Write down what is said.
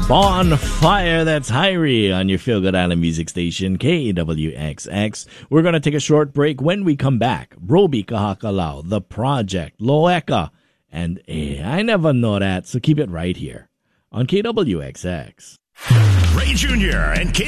Bonfire, that's Hyrie on your Feel Good Island music station, KWXX. We're going to take a short break. When we come back, Broby Kahakalao, The Project, Loeka, and I never know that, so keep it right here on KWXX. Ray Jr. and KWXX.